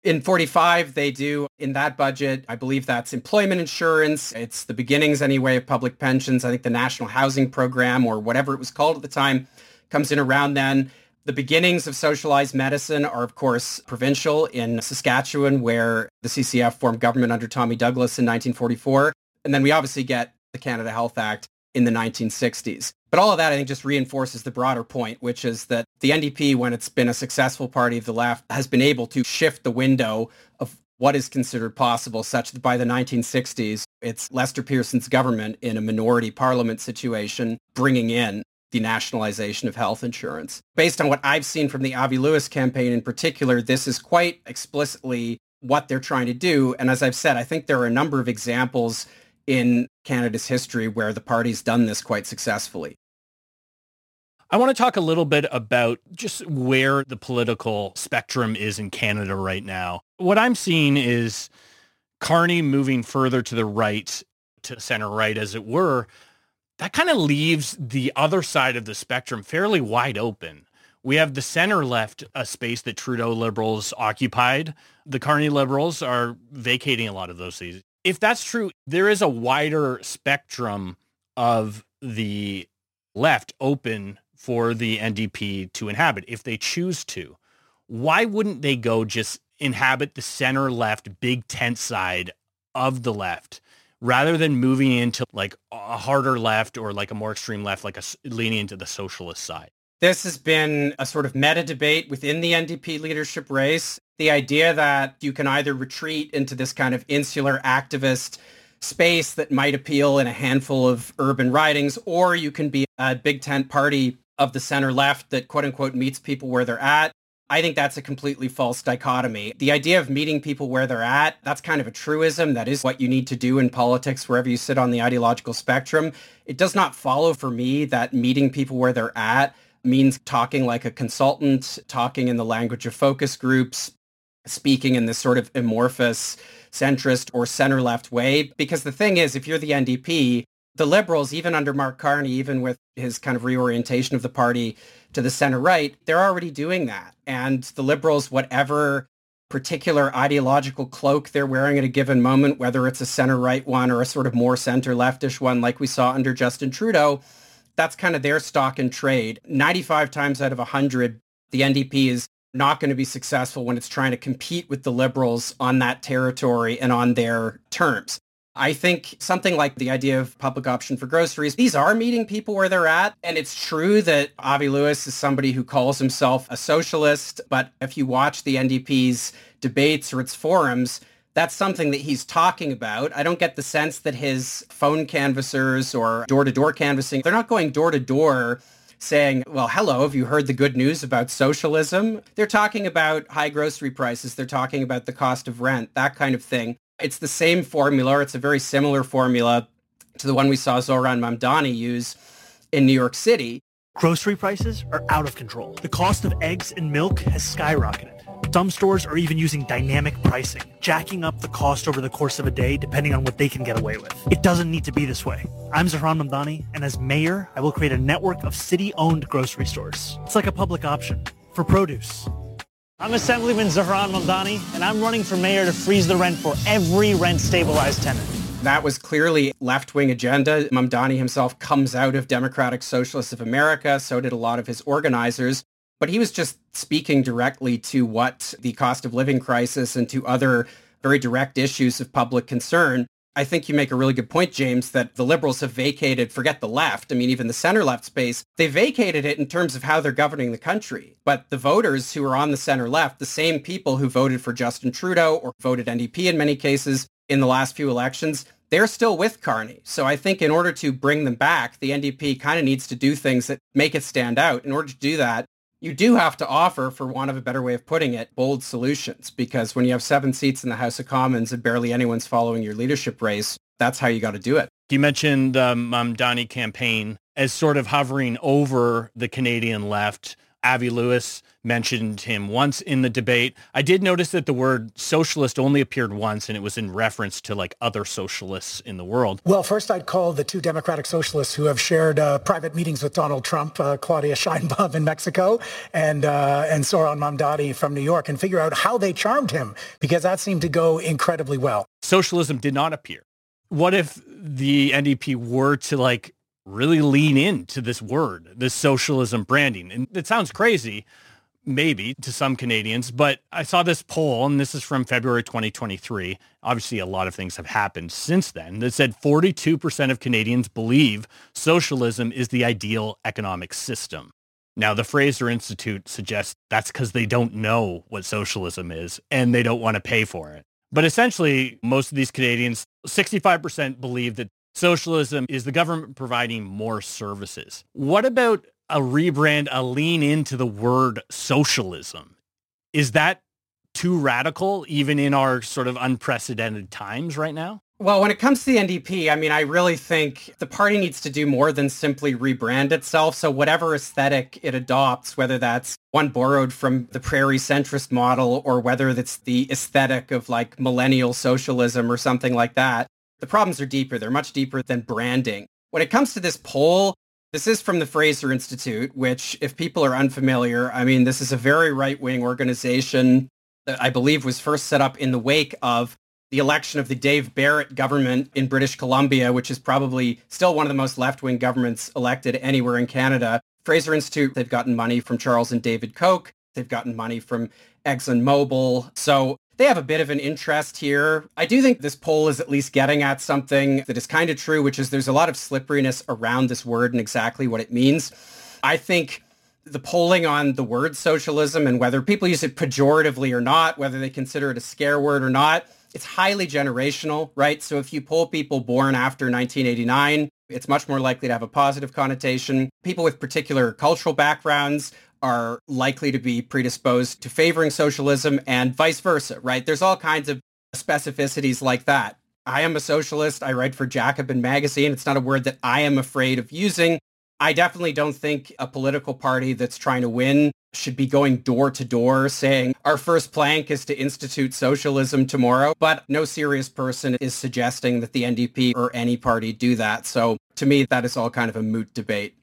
In 45, they do, in that budget, I believe that's employment insurance. It's the beginnings anyway of public pensions. I think the National Housing Program, or whatever it was called at the time, comes in around then. The beginnings of socialized medicine are, of course, provincial in Saskatchewan, where the CCF formed government under Tommy Douglas in 1944. And then we obviously get the Canada Health Act in the 1960s. But all of that, I think, just reinforces the broader point, which is that the NDP, when it's been a successful party of the left, has been able to shift the window of what is considered possible, such that by the 1960s, it's Lester Pearson's government in a minority parliament situation bringing in the nationalization of health insurance. Based on what I've seen from the Avi Lewis campaign in particular, this is quite explicitly what they're trying to do. And as I've said, I think there are a number of examples in Canada's history where the party's done this quite successfully. I want to talk a little bit about just where the political spectrum is in Canada right now. What I'm seeing is Carney moving further to the right, to center right, as it were. That kind of leaves the other side of the spectrum fairly wide open. We have the center left, a space that Trudeau Liberals occupied. The Carney Liberals are vacating a lot of those seats. If that's true, there is a wider spectrum of the left open for the NDP to inhabit if they choose to. Why wouldn't they go just inhabit the center left big tent side of the left rather than moving into like a harder left or like a more extreme left, like leaning into the socialist side? This has been a sort of meta debate within the NDP leadership race. The idea that you can either retreat into this kind of insular activist space that might appeal in a handful of urban ridings, or you can be a big tent party of the center left that quote unquote meets people where they're at. I think that's a completely false dichotomy. The idea of meeting people where they're at, that's kind of a truism. That is what you need to do in politics wherever you sit on the ideological spectrum. It does not follow for me that meeting people where they're at means talking like a consultant, talking in the language of focus groups, speaking in this sort of amorphous centrist or center-left way. Because the thing is, if you're the NDP, the Liberals, even under Mark Carney, even with his kind of reorientation of the party to the center-right, they're already doing that. And the Liberals, whatever particular ideological cloak they're wearing at a given moment, whether it's a center-right one or a sort of more center-leftish one like we saw under Justin Trudeau, that's kind of their stock in trade. 95 times out of 100, the NDP is not going to be successful when it's trying to compete with the Liberals on that territory and on their terms. I think something like the idea of public option for groceries, these are meeting people where they're at. And it's true that Avi Lewis is somebody who calls himself a socialist. But if you watch the NDP's debates or its forums, that's something that he's talking about. I don't get the sense that his phone canvassers or door-to-door canvassing, they're not going door-to-door saying, well, hello, have you heard the good news about socialism? They're talking about high grocery prices. They're talking about the cost of rent, that kind of thing. It's the same formula. It's a very similar formula to the one we saw Zohran Mamdani use in New York City. Grocery prices are out of control. The cost of eggs and milk has skyrocketed. Some stores are even using dynamic pricing, jacking up the cost over the course of a day depending on what they can get away with. It doesn't need to be this way. I'm Zohran Mamdani, and as mayor, I will create a network of city-owned grocery stores. It's like a public option for produce. I'm Assemblyman Zohran Mamdani, and I'm running for mayor to freeze the rent for every rent-stabilized tenant. That was clearly left-wing agenda. Mamdani himself comes out of Democratic Socialists of America. So did a lot of his organizers. But he was just speaking directly to what the cost of living crisis and to other very direct issues of public concern. I think you make a really good point, James, that the Liberals have vacated, forget the left, I mean, even the center-left space, they vacated it in terms of how they're governing the country. But the voters who are on the center-left, the same people who voted for Justin Trudeau or voted NDP in many cases in the last few elections, they're still with Carney. So I think in order to bring them back, the NDP kind of needs to do things that make it stand out. In order to do that, you do have to offer, for want of a better way of putting it, bold solutions, because when you have 7 seats in the House of Commons and barely anyone's following your leadership race, that's how you got to do it. You mentioned the Mamdani campaign as sort of hovering over the Canadian left. Avi Lewis mentioned him once in the debate. I did notice that the word socialist only appeared once, and it was in reference to like other socialists in the world. Well, first I'd call the two Democratic socialists who have shared private meetings with Donald Trump, Claudia Sheinbaum in Mexico and Sohran Mamdani from New York, and figure out how they charmed him, because that seemed to go incredibly well. Socialism did not appear. What if the NDP were to like really lean into this word, this socialism branding? And it sounds crazy, maybe, to some Canadians, but I saw this poll, and this is from February 2023. Obviously, a lot of things have happened since then. That said 42% of Canadians believe socialism is the ideal economic system. Now, the Fraser Institute suggests that's because they don't know what socialism is, and they don't want to pay for it. But essentially, most of these Canadians, 65% believe that socialism is the government providing more services. What about a rebrand, a lean into the word socialism? Is that too radical, even in our sort of unprecedented times right now? Well, when it comes to the NDP, I mean, I really think the party needs to do more than simply rebrand itself. So whatever aesthetic it adopts, whether that's one borrowed from the prairie centrist model or whether that's the aesthetic of like millennial socialism or something like that, the problems are deeper. They're much deeper than branding. When it comes to this poll, this is from the Fraser Institute, which, if people are unfamiliar, I mean, this is a very right-wing organization that I believe was first set up in the wake of the election of the Dave Barrett government in British Columbia, which is probably still one of the most left-wing governments elected anywhere in Canada. Fraser Institute, they've gotten money from Charles and David Koch. They've gotten money from ExxonMobil. So they have a bit of an interest here. I do think this poll is at least getting at something that is kind of true, which is there's a lot of slipperiness around this word and exactly what it means. I think the polling on the word socialism and whether people use it pejoratively or not, whether they consider it a scare word or not, it's highly generational, right? So if you poll people born after 1989, it's much more likely to have a positive connotation. People with particular cultural backgrounds are likely to be predisposed to favoring socialism and vice versa, right? There's all kinds of specificities like that. I am a socialist. I write for Jacobin magazine. It's not a word that I am afraid of using. I definitely don't think a political party that's trying to win should be going door to door saying our first plank is to institute socialism tomorrow. But no serious person is suggesting that the NDP or any party do that. So to me, that is all kind of a moot debate.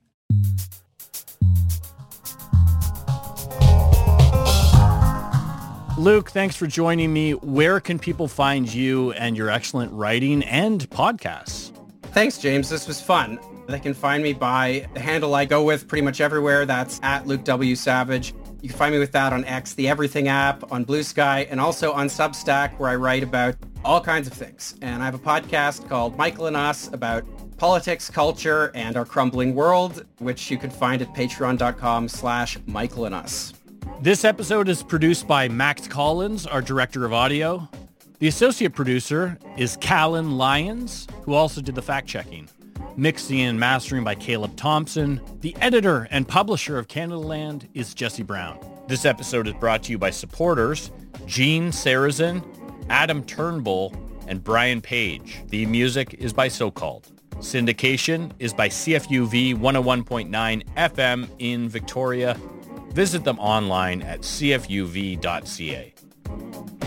Luke, thanks for joining me. Where can people find you and your excellent writing and podcasts? Thanks, James. This was fun. They can find me by the handle I go with pretty much everywhere. That's at Luke W. Savage. You can find me with that on X, the Everything app, on Blue Sky, and also on Substack, where I write about all kinds of things. And I have a podcast called Michael and Us about politics, culture, and our crumbling world, which you can find at patreon.com/Michael and Us. This episode is produced by Max Collins, our director of audio. The associate producer is Callan Lyons, who also did the fact-checking. Mixing and mastering by Caleb Thompson. The editor and publisher of Canadaland is Jesse Brown. This episode is brought to you by supporters Gene Sarazin, Adam Turnbull, and Brian Page. The music is by So-Called. Syndication is by CFUV 101.9 FM in Victoria. Visit them online at cfuv.ca.